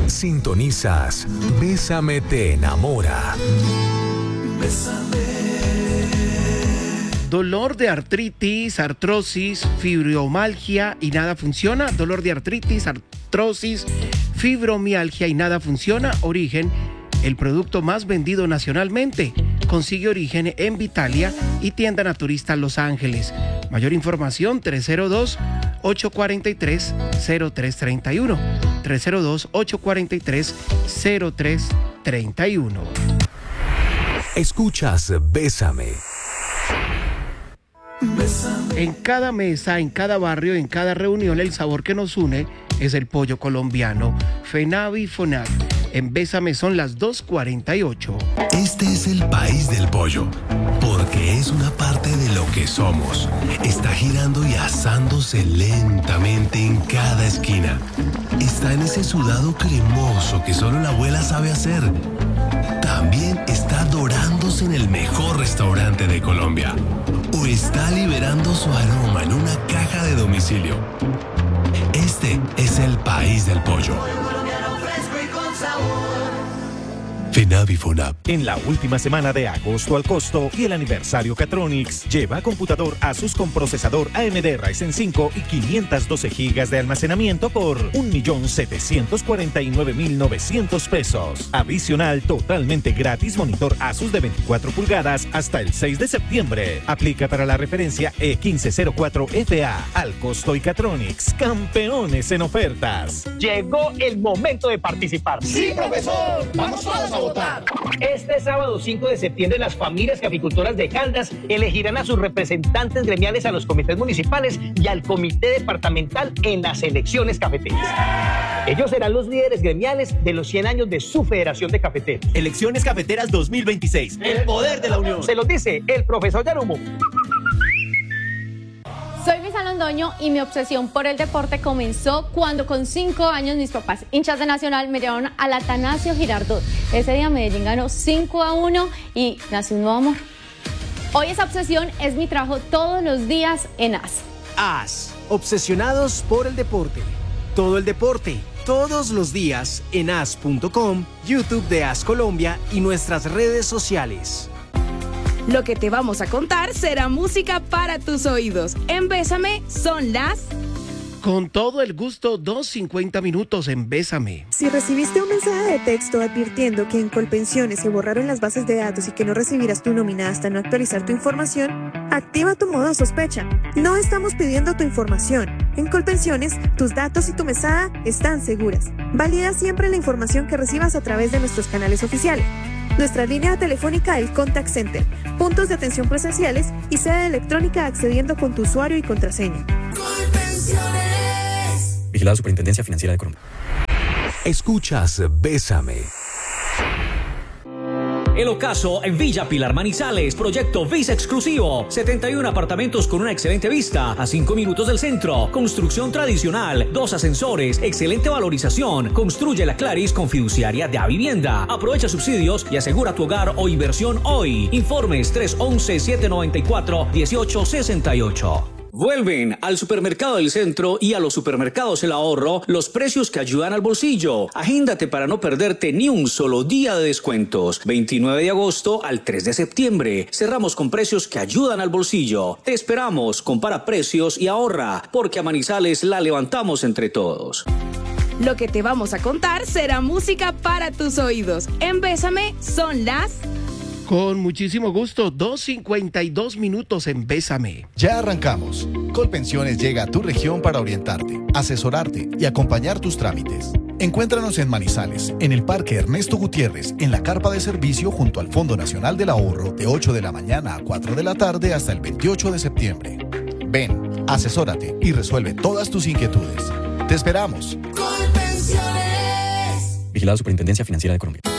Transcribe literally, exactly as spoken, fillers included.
Sintonizas Bésame te enamora. Bésame. Dolor de artritis, artrosis, fibromialgia y nada funciona. Dolor de artritis, artrosis, fibromialgia y nada funciona. Origen, el producto más vendido nacionalmente. Consigue Origen en Vitalia y tienda naturista Los Ángeles. Mayor información tres cero dos, ocho cuatro tres, cero tres tres uno. tres cero dos, ocho cuatro tres, cero tres tres uno. Escuchas Bésame. Bésame. En cada mesa, en cada barrio, en cada reunión, el sabor que nos une es el pollo colombiano. Fenavi Fonab. En Bésame son las dos cuarenta y ocho. Este es el país del pollo, porque es una parte de lo que somos. Está girando y asándose lentamente en cada esquina. Está en ese sudado cremoso que solo la abuela sabe hacer. También está dorándose en el mejor restaurante de Colombia. O está liberando su aroma en una caja de domicilio. Este es el país del pollo. Fenavi Fonab. En la última semana de agosto al costo y el aniversario Catronics, lleva computador Asus con procesador A M D Ryzen cinco y quinientos doce gigas de almacenamiento por un millón setecientos cuarenta y nueve mil novecientos pesos. Adicional, totalmente gratis monitor Asus de veinticuatro pulgadas hasta el seis de septiembre. Aplica para la referencia E quince cero cuatro F A. Al costo y Catronics, campeones en ofertas. Llegó el momento de participar. ¡Sí, profesor! ¡Vamos todos a votar! Este sábado cinco de septiembre las familias caficultoras de Caldas elegirán a sus representantes gremiales a los comités municipales y al comité departamental en las elecciones cafeteras. Ellos serán los líderes gremiales de los cien años de su Federación de Cafeteros. Elecciones Cafeteras dos mil veintiséis. El poder de la unión. Se los dice el profesor Yarumo. Soy Luisa Londoño y mi obsesión por el deporte comenzó cuando con cinco años mis papás, hinchas de Nacional, me llevaron al Atanasio Girardot. Ese día Medellín ganó cinco a uno y nació un nuevo amor. Hoy esa obsesión es mi trabajo todos los días en A S. A S, obsesionados por el deporte. Todo el deporte, todos los días en A S punto com, YouTube de A S Colombia y nuestras redes sociales. Lo que te vamos a contar será música para tus oídos. En Bésame son las... Con todo el gusto, dos cincuenta minutos en Bésame. Si recibiste un mensaje de texto advirtiendo que en Colpensiones se borraron las bases de datos y que no recibirás tu nómina hasta no actualizar tu información, activa tu modo sospecha. No estamos pidiendo tu información. En Colpensiones, tus datos y tu mesada están seguras. Valida siempre la información que recibas a través de nuestros canales oficiales. Nuestra línea telefónica, el Contact Center, puntos de atención presenciales y sede electrónica accediendo con tu usuario y contraseña. Vigilado Superintendencia Financiera de Colombia. Escuchas Bésame. El ocaso en Villa Pilar Manizales, proyecto Visa exclusivo, setenta y uno apartamentos con una excelente vista, a cinco minutos del centro, construcción tradicional, dos ascensores, excelente valorización, construye la Claris con fiduciaria de Avivienda, aprovecha subsidios y asegura tu hogar o inversión hoy. Informes tres once, siete noventa y cuatro, dieciocho sesenta y ocho. Vuelven al Supermercado del Centro y a los supermercados El Ahorro los precios que ayudan al bolsillo. Agéndate para no perderte ni un solo día de descuentos. veintinueve de agosto al tres de septiembre. Cerramos con precios que ayudan al bolsillo. Te esperamos, compara precios y ahorra, porque a Manizales la levantamos entre todos. Lo que te vamos a contar será música para tus oídos. En Bésame son las... Con muchísimo gusto, dos cincuenta y dos minutos en Bésame. Ya arrancamos. Colpensiones llega a tu región para orientarte, asesorarte y acompañar tus trámites. Encuéntranos en Manizales, en el Parque Ernesto Gutiérrez, en la carpa de servicio junto al Fondo Nacional del Ahorro, de ocho de la mañana a cuatro de la tarde hasta el veintiocho de septiembre. Ven, asesórate y resuelve todas tus inquietudes. Te esperamos. Vigilado Superintendencia Financiera de Colombia.